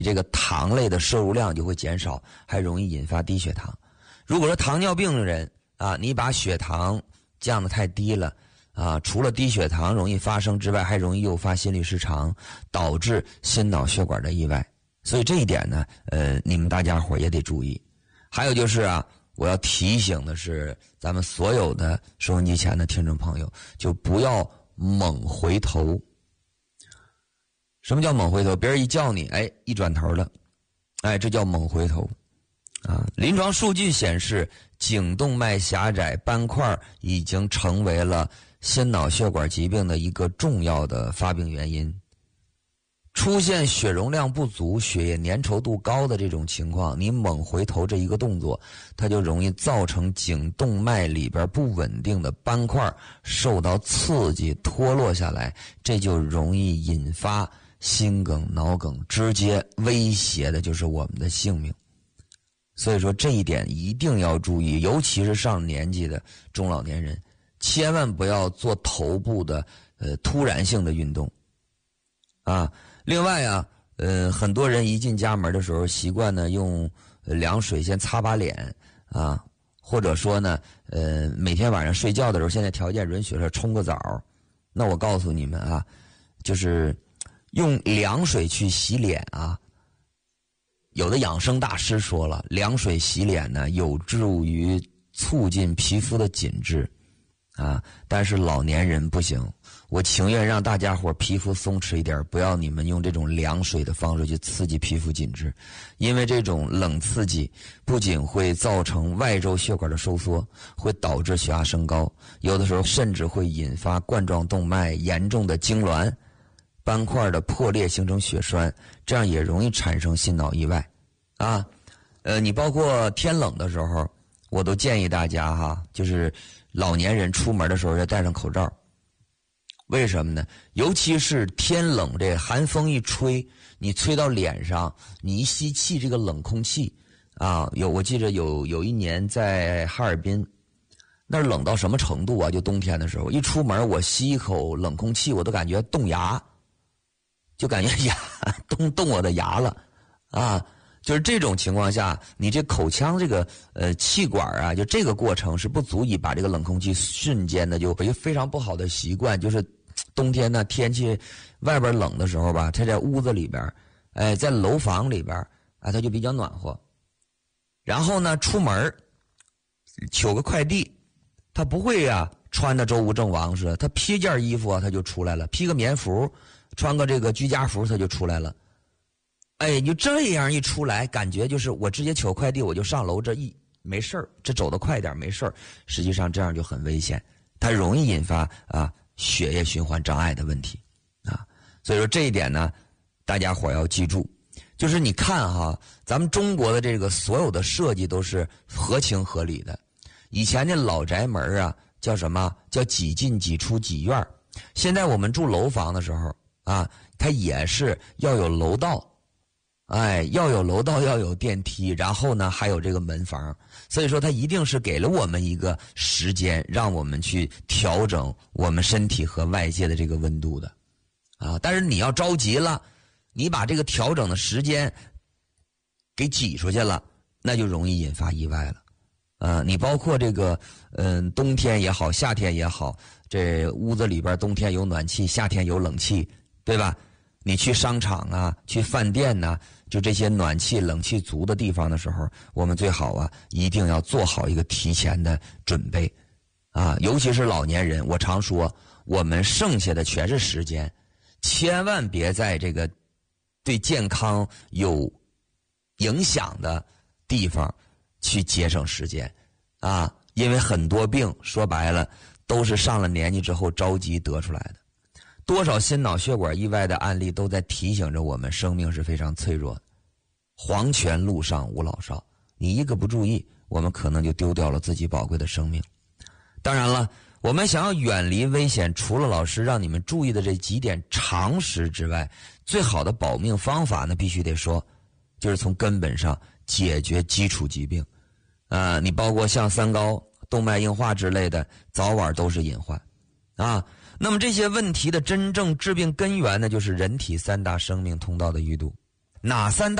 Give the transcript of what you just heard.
这个糖类的摄入量就会减少，还容易引发低血糖。如果说糖尿病的人啊，你把血糖降得太低了啊，除了低血糖容易发生之外，还容易诱发心律失常，导致心脑血管的意外。所以这一点呢，你们大家伙也得注意。还有就是啊，我要提醒的是，咱们所有的收音机前的听众朋友，就不要猛回头。什么叫猛回头？别人一叫你，哎，一转头了，哎，这叫猛回头啊！临床数据显示，颈动脉狭窄斑块已经成为了心脑血管疾病的一个重要的发病原因。出现血容量不足、血液粘稠度高的这种情况，你猛回头这一个动作，它就容易造成颈动脉里边不稳定的斑块受到刺激脱落下来，这就容易引发心梗、脑梗，直接威胁的就是我们的性命。所以说这一点一定要注意，尤其是上年纪的中老年人，千万不要做头部的突然性的运动啊。另外啊，很多人一进家门的时候习惯呢用凉水先擦把脸啊，或者说呢每天晚上睡觉的时候，现在条件允许了冲个澡。那我告诉你们啊，就是用凉水去洗脸啊，有的养生大师说了，凉水洗脸呢有助于促进皮肤的紧致啊，但是老年人不行。我情愿让大家伙皮肤松弛一点，不要你们用这种凉水的方式去刺激皮肤紧致，因为这种冷刺激不仅会造成外周血管的收缩，会导致血压升高，有的时候甚至会引发冠状动脉严重的痉挛，斑块的破裂形成血栓，这样也容易产生心脑意外啊。你包括天冷的时候，我都建议大家哈，就是老年人出门的时候要戴上口罩。为什么呢？尤其是天冷，这寒风一吹，你吹到脸上，你一吸气这个冷空气啊，我记得有一年在哈尔滨，那儿冷到什么程度啊？就冬天的时候，一出门我吸一口冷空气，我都感觉冻牙，就感觉牙冻我的牙了啊！就是这种情况下，你这口腔这个气管啊，就这个过程是不足以把这个冷空气瞬间的，就有一个非常不好的习惯，就是冬天呢天气外边冷的时候吧，它在屋子里边，哎，在楼房里边啊，它就比较暖和。然后呢，出门取个快递，他不会啊穿的周吴郑王似的，他披件衣服啊他就出来了，披个棉服，穿个这个居家服他就出来了。哎，你就这样一出来，感觉就是我直接取快递我就上楼，这没事儿，这走得快点没事儿。实际上这样就很危险，它容易引发啊血液循环障碍的问题啊。所以说这一点呢，大家伙要记住，就是你看哈，咱们中国的这个所有的设计都是合情合理的。以前那老宅门啊，叫什么？叫几进几出几院。现在我们住楼房的时候啊，它也是要有楼道。哎，要有楼道，要有电梯，然后呢还有这个门房，所以说它一定是给了我们一个时间，让我们去调整我们身体和外界的这个温度的啊。但是你要着急了，你把这个调整的时间给挤出去了，那就容易引发意外了。你包括这个冬天也好，夏天也好，这屋子里边冬天有暖气，夏天有冷气，对吧？你去商场啊，去饭店呐，就这些暖气冷气足的地方的时候，我们最好啊一定要做好一个提前的准备啊。尤其是老年人，我常说我们剩下的全是时间，千万别在这个对健康有影响的地方去节省时间啊，因为很多病说白了都是上了年纪之后着急得出来的。多少心脑血管意外的案例都在提醒着我们，生命是非常脆弱的。黄泉路上无老少，你一个不注意，我们可能就丢掉了自己宝贵的生命。当然了，我们想要远离危险，除了老师让你们注意的这几点常识之外，最好的保命方法呢，必须得说，就是从根本上解决基础疾病。你包括像三高、动脉硬化之类的，早晚都是隐患啊。那么这些问题的真正致病根源呢，就是人体三大生命通道的淤堵哪三大